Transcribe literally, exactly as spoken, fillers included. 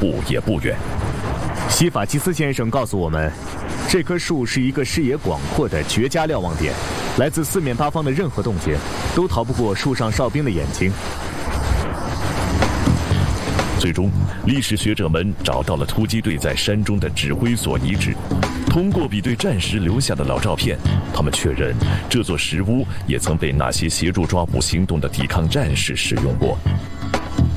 步也不远。 西法基斯先生告诉我们，这棵树是一个视野广阔的绝佳瞭望点，来自四面八方的任何动静都逃不过树上哨兵的眼睛。 最终，历史学者们找到了突击队在山中的指挥所遗址。通过比对战时留下的老照片，他们确认这座石屋也曾被那些协助抓捕行动的抵抗战士使用过。